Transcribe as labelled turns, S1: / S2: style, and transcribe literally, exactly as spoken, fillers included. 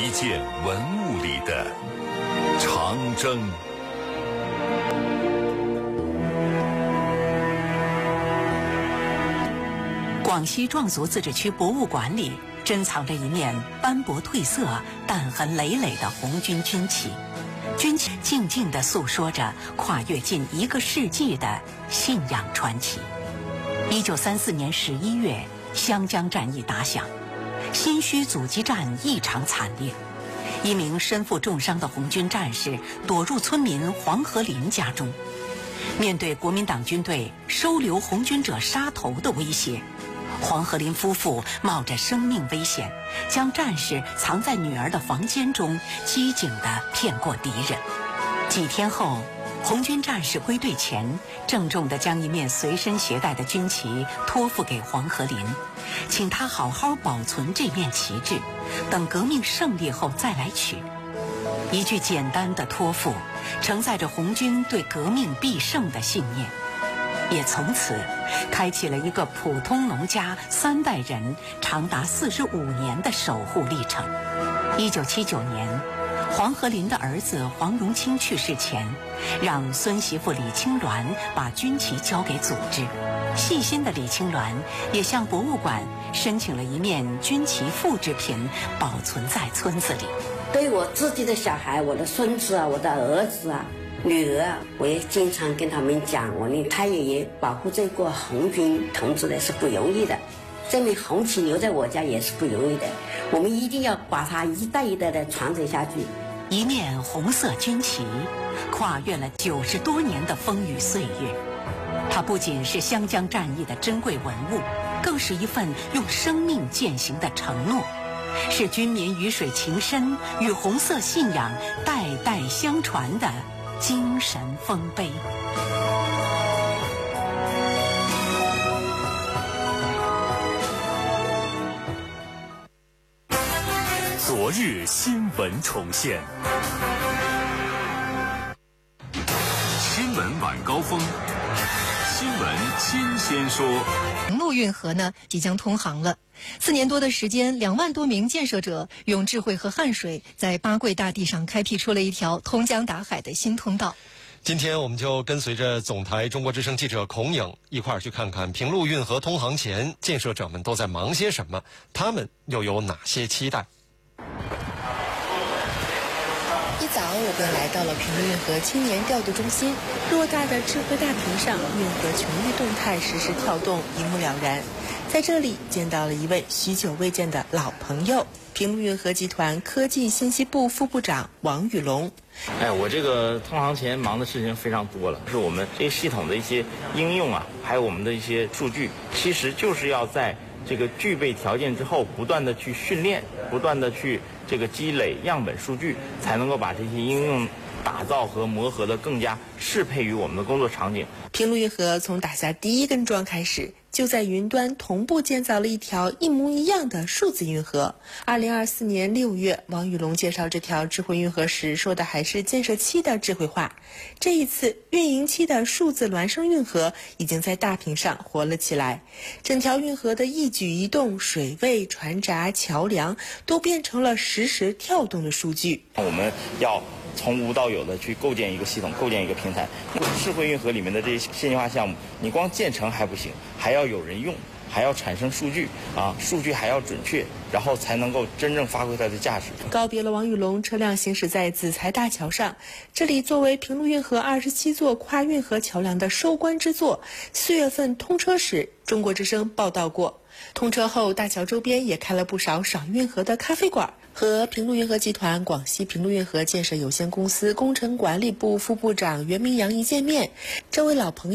S1: 一件文物里的长征。
S2: 广西壮族自治区博物馆里珍藏着一面斑驳褪色、弹痕累累的红军军旗，军旗静静地诉说着跨越近一个世纪的信仰传奇。一九三四年十一月，湘江战役打响，新圩阻击战异常惨烈，一名身负重伤的红军战士躲入村民黄河林家中。面对国民党军队收留红军者杀头的威胁，黄河林夫妇冒着生命危险，将战士藏在女儿的房间中，机警地骗过敌人。几天后，红军战士归队前，郑重地将一面随身携带的军旗托付给黄河林，请他好好保存这面旗帜，等革命胜利后再来取。一句简单的托付，承载着红军对革命必胜的信念，也从此开启了一个普通农家三代人长达四十五年的守护历程。一九七九年，黄河林的儿子黄荣清去世前，让孙媳妇李青鸾把军旗交给组织。细心的李青鸾也向博物馆申请了一面军旗复制品，保存在村子里。
S3: 对我自己的小孩，我的孙子啊，我的儿子啊，女儿啊，我也经常跟他们讲，我的太爷爷保护这个红军同志的是不容易的，这面红旗留在我家也是不容易的，我们一定要把它一代一代的传承下去。
S2: 一面红色军旗，跨越了九十多年的风雨岁月，它不仅是湘江战役的珍贵文物，更是一份用生命践行的承诺，是军民鱼水情深与红色信仰代代相传的精神丰碑。
S1: 昨日新闻重现，新闻晚高峰，新闻新鲜说。
S4: 平陆运河呢即将通航了。四年多的时间，两万多名建设者用智慧和汗水，在八桂大地上开辟出了一条通江达海的新通道。
S5: 今天我们就跟随着总台中国之声记者孔颖一块儿去看看平陆运河通航前建设者们都在忙些什么，他们又有哪些期待。
S6: 一早我便来到了平陆运河青年调度中心，偌大的智慧大屏上，运河全域动态实时跳动，一目了然。在这里见到了一位许久未见的老朋友，平陆运河集团科技信息部副部长王宇龙。
S7: 哎，我这个通航前忙的事情非常多了，是我们这个系统的一些应用啊，还有我们的一些数据，其实就是要在这个具备条件之后，不断的去训练，不断的去这个积累样本数据，才能够把这些应用打造和磨合的更加适配于我们的工作场景。
S6: 平陆运河从打下第一根桩开始，就在云端同步建造了一条一模一样的数字运河。二零二四年六月，王宇龙介绍这条智慧运河时，说的还是建设期的智慧化。这一次，运营期的数字孪生运河已经在大屏上活了起来。整条运河的一举一动、水位、船闸、桥梁，都变成了实时跳动的数据。
S7: 我们要从无到有的去构建一个系统，构建一个平台。智慧运河里面的这些现代化项目，你光建成还不行，还要有人用，还要产生数据啊，数据还要准确，然后才能够真正发挥它的价值。
S6: 告别了王宇龙，车辆行驶在子材大桥上，这里作为平陆运河二十七座跨运河桥梁的收官之作。四月份通车时，中国之声报道过，通车后大桥周边也开了不少赏运河的咖啡馆。和平陆运河集团广西平陆运河建设有限公司工程管理部副部长袁明阳一见面，这位老朋友